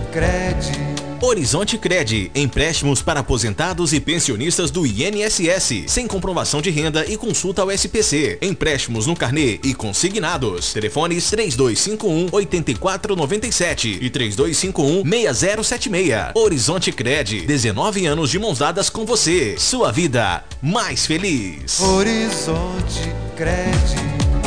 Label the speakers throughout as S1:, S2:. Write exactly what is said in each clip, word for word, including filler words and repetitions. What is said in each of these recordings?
S1: Cred.
S2: Horizonte Cred, empréstimos para aposentados e pensionistas do I N S S, sem comprovação de renda e consulta ao S P C. Empréstimos no carnê e consignados. Telefones três dois cinco um, oito quatro nove sete e três dois cinco um, seis zero sete seis. Horizonte Cred, dezenove anos de mãos dadas com você. Sua vida mais feliz.
S1: Horizonte Cred.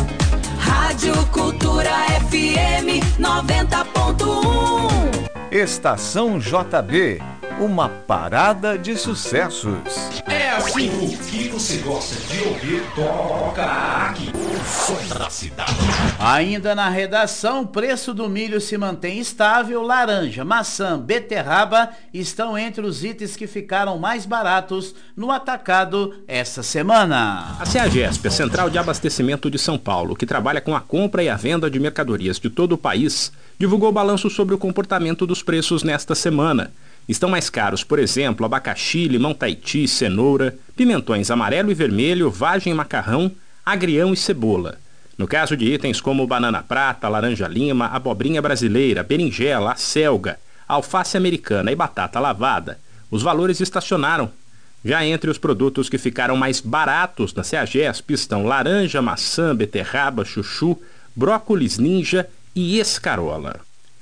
S3: Rádio Cultura F M noventa ponto um.
S4: Estação J B, uma parada de sucessos.
S5: É assim, o que você gosta de ouvir, toca aqui. O som da cidade.
S6: Ainda na redação, o preço do milho se mantém estável. Laranja, maçã, beterraba estão entre os itens que ficaram mais baratos no atacado essa semana.
S7: A CEAGESP, a Central de Abastecimento de São Paulo, que trabalha com a compra e a venda de mercadorias de todo o país, divulgou o balanço sobre o comportamento dos preços nesta semana. Estão mais caros, por exemplo, abacaxi, limão Tahiti, cenoura, pimentões amarelo e vermelho, vagem e macarrão, agrião e cebola. No caso de itens como banana prata, laranja lima, abobrinha brasileira, berinjela, acelga, alface americana e batata lavada, os valores estacionaram. Já entre os produtos que ficaram mais baratos na CEAGESP estão laranja, maçã, beterraba, chuchu, brócolis ninja e escarola.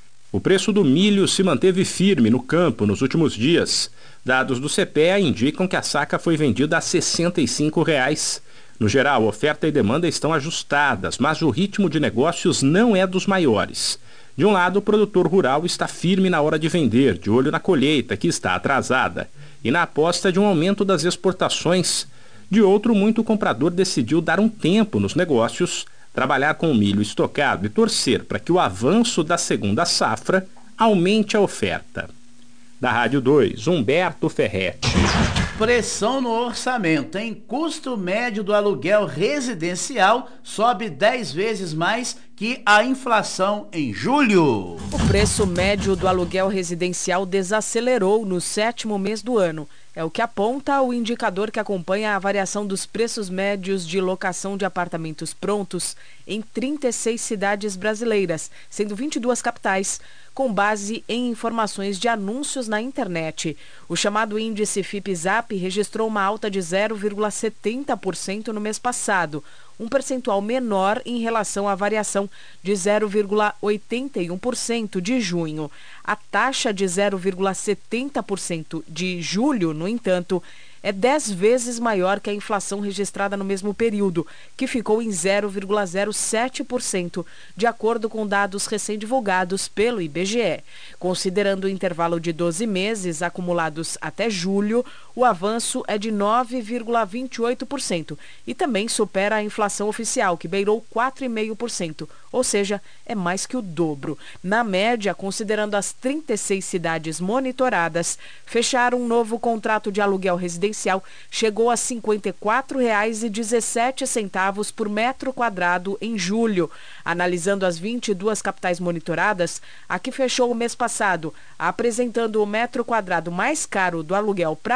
S7: O preço do milho se manteve firme no campo nos últimos dias. Dados do C P E A indicam que a saca foi vendida a sessenta e cinco reais. No geral, oferta e demanda estão ajustadas, mas o ritmo de negócios não é dos maiores. De um lado, o produtor rural está firme na hora de vender, de olho na colheita, que está atrasada, e na aposta de um aumento das exportações. De outro, muito comprador decidiu dar um tempo nos negócios, trabalhar com o milho estocado e torcer para que o avanço da segunda safra aumente a oferta. Da Rádio dois, Humberto Ferretti.
S6: Pressão no orçamento, hein? Custo médio do aluguel residencial sobe dez vezes mais que a inflação em julho.
S8: O preço médio do aluguel residencial desacelerou no sétimo mês do ano. É o que aponta o indicador que acompanha a variação dos preços médios de locação de apartamentos prontos em trinta e seis cidades brasileiras, sendo vinte e duas capitais, com base em informações de anúncios na internet. O chamado índice Fipzap registrou uma alta de zero vírgula setenta por cento no mês passado, um percentual menor em relação à variação de zero vírgula oitenta e um por cento de junho. A taxa de zero vírgula setenta por cento de julho, no entanto, é dez vezes maior que a inflação registrada no mesmo período, que ficou em zero vírgula zero sete por cento, de acordo com dados recém-divulgados pelo I B G E. Considerando o intervalo de doze meses acumulados até julho, o avanço é de nove vírgula vinte e oito por cento e também supera a inflação oficial, que beirou quatro vírgula cinco por cento, ou seja, é mais que o dobro. Na média, considerando as trinta e seis cidades monitoradas, fechar um novo contrato de aluguel residencial chegou a cinquenta e quatro reais e dezessete centavos por metro quadrado em julho. Analisando as vinte e duas capitais monitoradas, a que fechou o mês passado, apresentando o metro quadrado mais caro do aluguel para